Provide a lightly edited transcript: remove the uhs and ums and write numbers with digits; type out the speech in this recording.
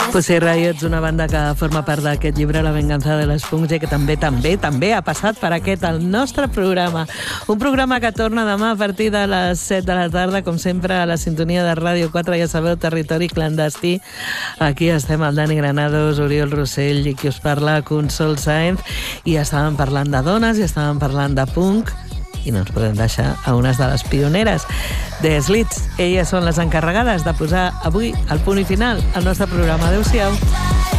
Pussy Riot, una banda que forma part d'aquest llibre La venganza de les punks i que també ha passat per aquest, el nostre programa. Un programa que torna demà a partir de les 7 de la tarda, com sempre, a la sintonia de Ràdio 4, ja sabeu, Territori Clandestí. Aquí estem el Dani Granados, Oriol Rossell i qui us parla, Consol Sáenz, i estàvem parlant de dones i estàvem parlant de punk, i no ens podem deixar a unes de les pioneres de Slits. Elles són les encarregades de posar avui el punt i final al nostre programa. Adéu-siau.